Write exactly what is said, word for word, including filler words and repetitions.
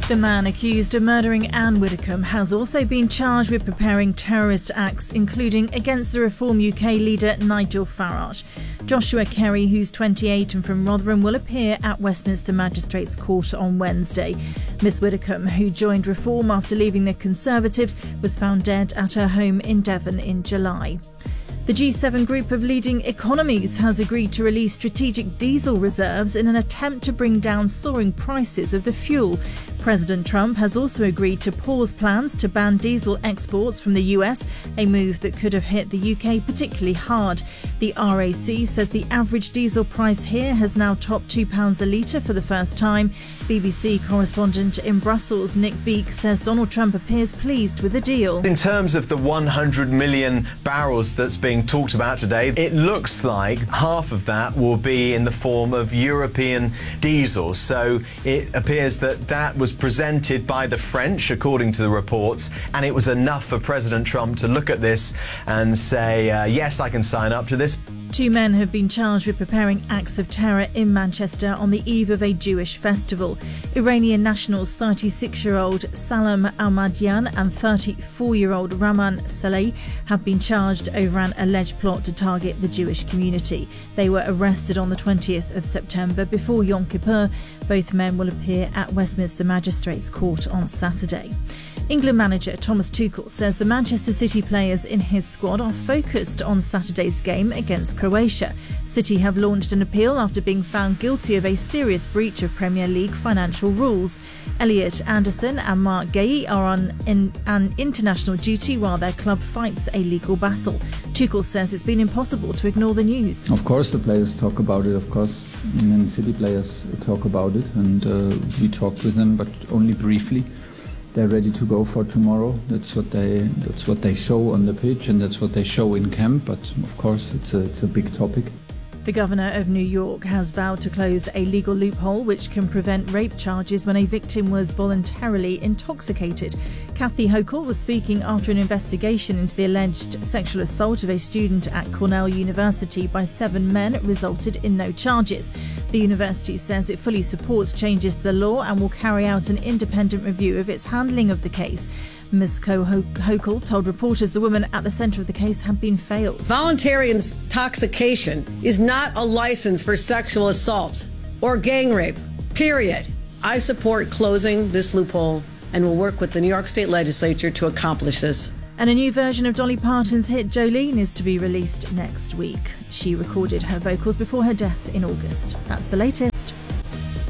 The man accused of murdering Anne Widdecombe has also been charged with preparing terrorist acts, including against the Reform U K leader Nigel Farage. Joshua Kerry, who's twenty-eight and from Rotherham, will appear at Westminster Magistrates Court on Wednesday. Miss Widdecombe, who joined Reform after leaving the Conservatives, was found dead at her home in Devon in July. The G seven group of leading economies has agreed to release strategic diesel reserves in an attempt to bring down soaring prices of the fuel. President Trump has also agreed to pause plans to ban diesel exports from the U S, a move that could have hit the U K particularly hard. The R A C says the average diesel price here has now topped two pounds a litre for the first time. B B C correspondent in Brussels, Nick Beake, says Donald Trump appears pleased with the deal. In terms of the one hundred million barrels that's being talked about today, it looks like half of that will be in the form of European diesel. So it appears that that was presented by the French, according to the reports, and it was enough for President Trump to look at this and say, uh, yes, I can sign up to this. Two men have been charged with preparing acts of terror in Manchester on the eve of a Jewish festival. Iranian nationals thirty-six-year-old Salam Ahmadyan and thirty-four-year-old Raman Saleh have been charged over an alleged plot to target the Jewish community. They were arrested on the twentieth of September before Yom Kippur. Both men will appear at Westminster Magistrates Court on Saturday. England manager Thomas Tuchel says the Manchester City players in his squad are focused on Saturday's game against Croatia. City have launched an appeal after being found guilty of a serious breach of Premier League financial rules. Elliot Anderson and Mark Gay are on in, an international duty while their club fights a legal battle. Tuchel says it's been impossible to ignore the news. Of course the players talk about it, of course. And City players talk about it, and uh, we talked with them, but only briefly. They're ready to go for tomorrow. That's what they that's what they show on the pitch, and that's what they show in camp. But of course, it's a, it's a big topic. The governor of New York has vowed to close a legal loophole which can prevent rape charges when a victim was voluntarily intoxicated. Kathy Hochul was speaking after an investigation into the alleged sexual assault of a student at Cornell University by seven men resulted in no charges. The university says it fully supports changes to the law and will carry out an independent review of its handling of the case. Miz Hochul told reporters the woman at the centre of the case had been failed. Voluntary intoxication is not a license for sexual assault or gang rape, period. I support closing this loophole and will work with the New York State Legislature to accomplish this. And a new version of Dolly Parton's hit Jolene is to be released next week. She recorded her vocals before her death in August. That's the latest.